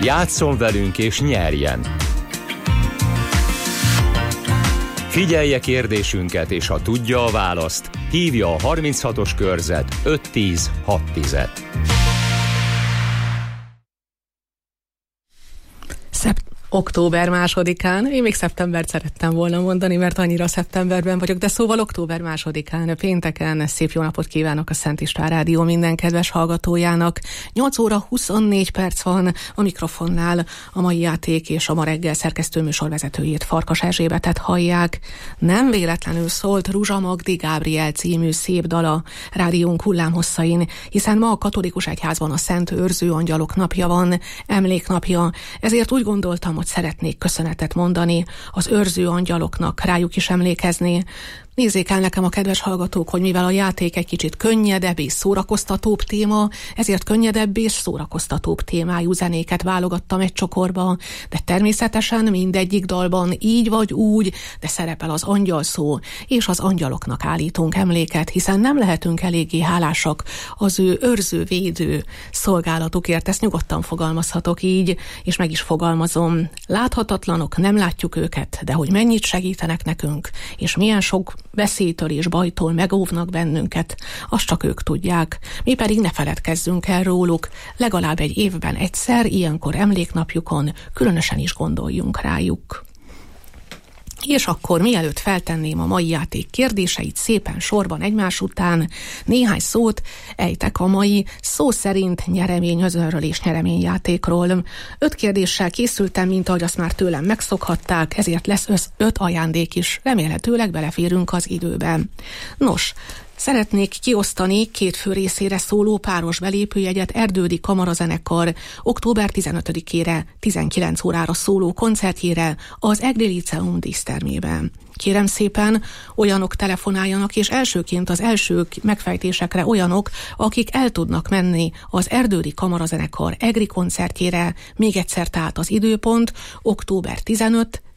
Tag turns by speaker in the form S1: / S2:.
S1: Játsszon velünk és nyerjen! Figyelje kérdésünket, és ha tudja a választ, hívja a 36-os körzet 510 610-et.
S2: Október 2-án, én még szeptembert szerettem volna mondani, mert annyira szeptemberben vagyok, de szóval október 2-án, pénteken szép jó napot kívánok a Szent István Rádió minden kedves hallgatójának. 8 óra 24 perc van a mikrofonnál, a mai játék és a ma reggel szerkesztő műsorvezetőjét, Farkas Erzsébetet hallják. Nem véletlenül szólt Ruzsa Magdi Gábriel című szép dala rádiónk hullámhosszain, hiszen ma a katolikus egyházban a Szent Őrző Angyalok napja van, emléknapja, ezért úgy gondoltam, hogy szeretnék köszönetet mondani az őrző angyaloknak, rájuk is emlékezni. Nézzék el nekem a kedves hallgatók, hogy mivel a játék egy kicsit könnyedebb és szórakoztatóbb téma, ezért könnyedebb és szórakoztatóbb témájú zenéket válogattam egy csokorba, de természetesen mindegyik dalban így vagy úgy, de szerepel az angyal szó, és az angyaloknak állítunk emléket, hiszen nem lehetünk eléggé hálásak az ő őrző-védő szolgálatukért, ezt nyugodtan fogalmazhatok így, és meg is fogalmazom. Láthatatlanok, nem látjuk őket, de hogy mennyit segítenek nekünk, és milyen sok veszélytől és bajtól megóvnak bennünket, azt csak ők tudják. Mi pedig ne feledkezzünk el róluk, legalább egy évben egyszer, ilyenkor emléknapjukon különösen is gondoljunk rájuk. És akkor mielőtt feltenném a mai játék kérdéseit szépen sorban egymás után, néhány szót ejtek a mai szó szerint nyereményözönről és nyereményjátékról. 5 kérdéssel készültem, mint ahogy azt már tőlem megszokhatták, ezért lesz 5 ajándék is, remélhetőleg beleférünk az időben. Nos, szeretnék kiosztani 2 fő részére szóló páros belépőjegyet Erdődi Kamarazenekar október 15-ére 19 órára szóló koncertjére az Egri Liceum dísztermében. Kérem szépen, olyanok telefonáljanak, és elsőként az első megfejtésekre olyanok, akik el tudnak menni az Erdődi Kamarazenekar Egri koncertjére, még egyszer tehát az időpont október 15,